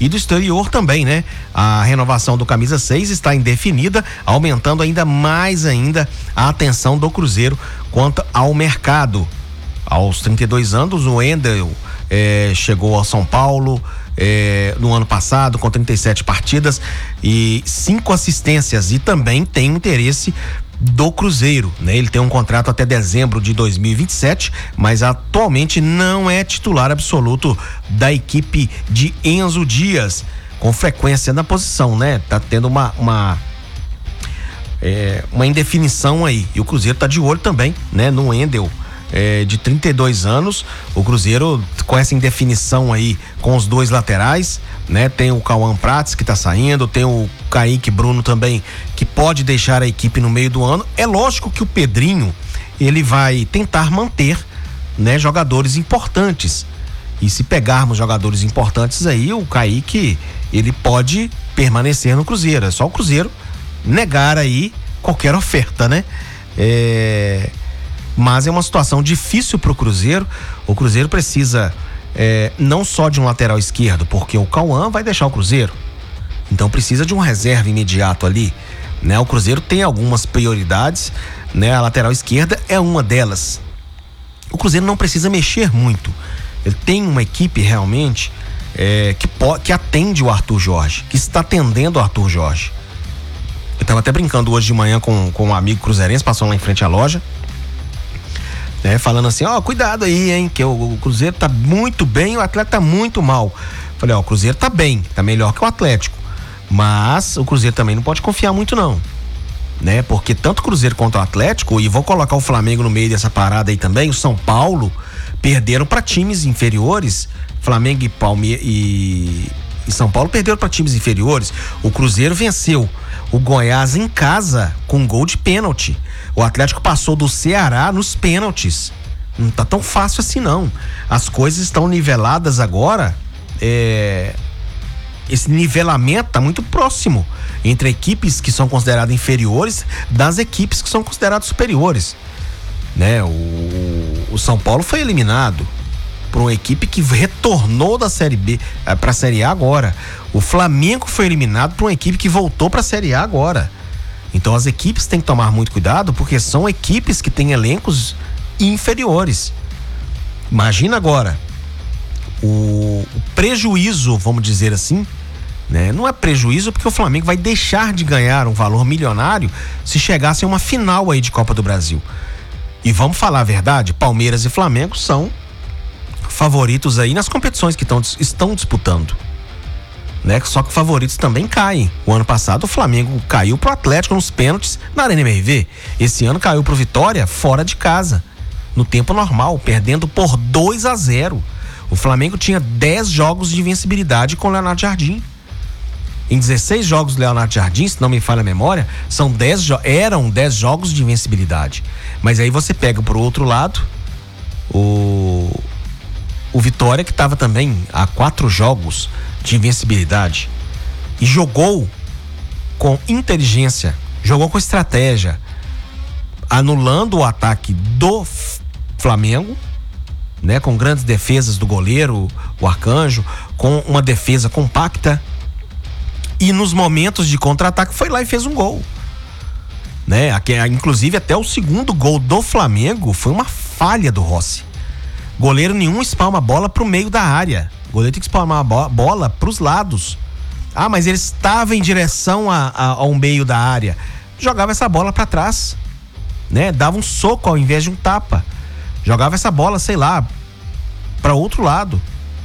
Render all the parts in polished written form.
e do exterior também, né? A renovação do camisa 6 está indefinida, aumentando ainda mais a atenção do Cruzeiro quanto ao mercado. Aos 32 anos, o Wendel chegou ao São Paulo no ano passado com 37 partidas e 5 assistências, e também tem interesse do Cruzeiro, né? Ele tem um contrato até dezembro de 2027, mas atualmente não é titular absoluto da equipe de Enzo Dias, com frequência na posição, né? Tá tendo uma indefinição aí, e o Cruzeiro tá de olho também, né? No Wendel, de 32 anos, o Cruzeiro com essa indefinição aí com os dois laterais, né? Tem o Cauã Prates que tá saindo, tem o Kaique Bruno também, que pode deixar a equipe no meio do ano. É lógico que o Pedrinho, ele vai tentar manter, né, jogadores importantes, e se pegarmos jogadores importantes aí, o Kaique, ele pode permanecer no Cruzeiro. É só o Cruzeiro negar aí qualquer oferta, né? Mas é uma situação difícil pro Cruzeiro. O Cruzeiro precisa não só de um lateral esquerdo, porque o Cauã vai deixar o Cruzeiro, então precisa de um reserva imediato ali, né? O Cruzeiro tem algumas prioridades, né? A lateral esquerda é uma delas. O Cruzeiro não precisa mexer muito, ele tem uma equipe realmente que atende o Arthur Jorge, que está atendendo o Arthur Jorge. Eu tava até brincando hoje de manhã com um amigo cruzeirense, passou lá em frente à loja, falando assim, cuidado aí, hein, que o Cruzeiro tá muito bem, o Atlético tá muito mal. Falei, o Cruzeiro tá bem, tá melhor que o Atlético, mas o Cruzeiro também não pode confiar muito não, né? Porque tanto o Cruzeiro quanto o Atlético, e vou colocar o Flamengo no meio dessa parada aí também, o São Paulo, perderam para times inferiores. Flamengo e São Paulo perderam para times inferiores. O Cruzeiro venceu o Goiás em casa com um gol de pênalti. O Atlético passou do Ceará nos pênaltis. Não tá tão fácil assim não. As coisas estão niveladas agora. Esse nivelamento tá muito próximo entre equipes que são consideradas inferiores das equipes que são consideradas superiores, né? O São Paulo foi eliminado por uma equipe que retornou da Série B para a Série A agora. O Flamengo foi eliminado por uma equipe que voltou para a Série A agora. Então as equipes têm que tomar muito cuidado, porque são equipes que têm elencos inferiores. Imagina agora o prejuízo, vamos dizer assim, né? Não é prejuízo porque o Flamengo vai deixar de ganhar um valor milionário se chegasse a uma final aí de Copa do Brasil. E vamos falar a verdade, Palmeiras e Flamengo são favoritos aí nas competições que estão disputando, né? Só que favoritos também caem. O ano passado o Flamengo caiu pro Atlético nos pênaltis na Arena MRV. Esse ano caiu pro Vitória fora de casa, no tempo normal, perdendo por 2-0. O Flamengo tinha 10 jogos de invencibilidade com o Leonardo Jardim. Em 16 jogos do Leonardo Jardim, se não me falha a memória, eram 10 jogos de invencibilidade. Mas aí você pega pro outro lado o Vitória, que estava também a 4 jogos de invencibilidade, e jogou com inteligência, jogou com estratégia, anulando o ataque do Flamengo, né? Com grandes defesas do goleiro, o Arcanjo, com uma defesa compacta, e nos momentos de contra-ataque foi lá e fez um gol, né? Inclusive até o segundo gol do Flamengo foi uma falha do Rossi. Goleiro nenhum espalma a bola pro meio da área. O goleiro tem que espalmar a bola pros lados. Mas ele estava em direção ao meio da área. Jogava essa bola para trás, né? Dava um soco ao invés de um tapa. Jogava essa bola, sei lá, para outro lado.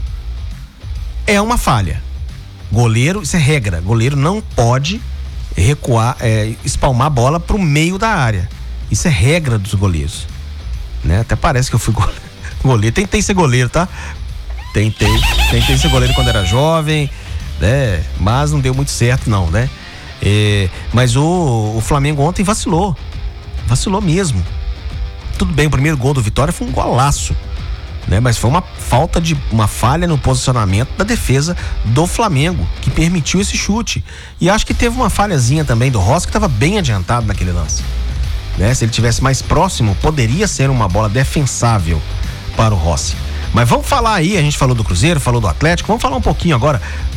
É uma falha. Goleiro, isso é regra. Goleiro não pode recuar, espalmar a bola pro meio da área. Isso é regra dos goleiros, né? Até parece que eu fui goleiro. Tentei ser goleiro, tá? Tentei ser goleiro quando era jovem, né? Mas não deu muito certo não, né? Mas o Flamengo ontem vacilou mesmo. Tudo bem, o primeiro gol do Vitória foi um golaço, né? Mas foi uma falha no posicionamento da defesa do Flamengo, que permitiu esse chute. E acho que teve uma falhazinha também do Rossi, que estava bem adiantado naquele lance, né? Se ele tivesse mais próximo, poderia ser uma bola defensável para o Rossi. Mas vamos falar aí, a gente falou do Cruzeiro, falou do Atlético, vamos falar um pouquinho agora